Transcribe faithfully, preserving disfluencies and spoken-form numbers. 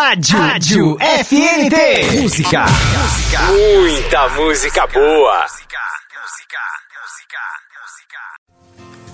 Rádio, Rádio F N T. Música. Música. Muita música boa. Música, música, música, música.